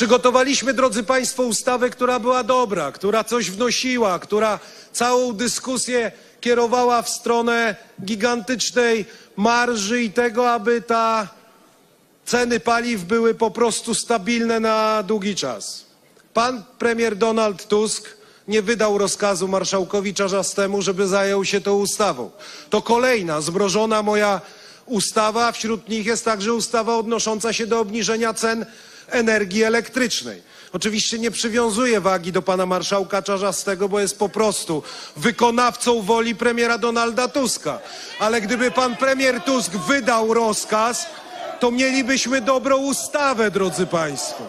Przygotowaliśmy, drodzy Państwo, ustawę, która była dobra, która coś wnosiła, która całą dyskusję kierowała w stronę gigantycznej marży i tego, aby ceny paliw były po prostu stabilne na długi czas. Pan premier Donald Tusk nie wydał rozkazu marszałkowi Czarzastemu, żeby zajął się tą ustawą. To kolejna zmrożona moja ustawa, wśród nich jest także ustawa odnosząca się do obniżenia cen energii elektrycznej. Oczywiście nie przywiązuję wagi do pana marszałka Czarzastego, bo jest po prostu wykonawcą woli premiera Donalda Tuska. Ale gdyby pan premier Tusk wydał rozkaz, to mielibyśmy dobrą ustawę, drodzy Państwo.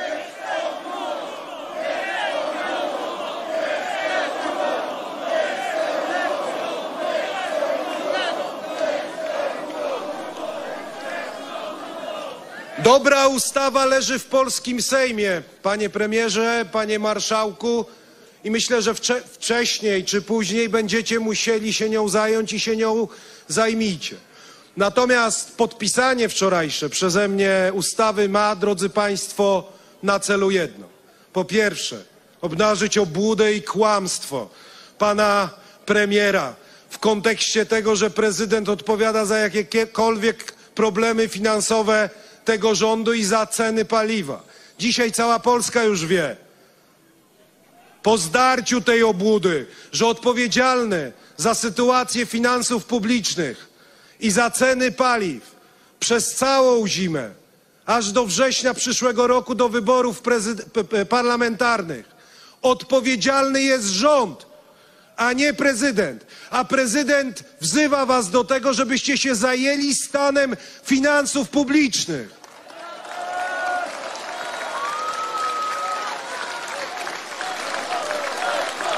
Dobra ustawa leży w polskim Sejmie, panie premierze, panie marszałku, i myślę, że wcześniej czy później będziecie musieli się nią zająć i się nią zajmijcie. Natomiast podpisanie wczorajsze przeze mnie ustawy ma, drodzy Państwo, na celu jedno. Po pierwsze, obnażyć obłudę i kłamstwo pana premiera w kontekście tego, że prezydent odpowiada za jakiekolwiek problemy finansowe tego rządu i za ceny paliwa. Dzisiaj cała Polska już wie, po zdarciu tej obłudy, że odpowiedzialny za sytuację finansów publicznych i za ceny paliw przez całą zimę, aż do września przyszłego roku, do wyborów parlamentarnych, odpowiedzialny jest rząd, a nie prezydent. A prezydent wzywa was do tego, żebyście się zajęli stanem finansów publicznych.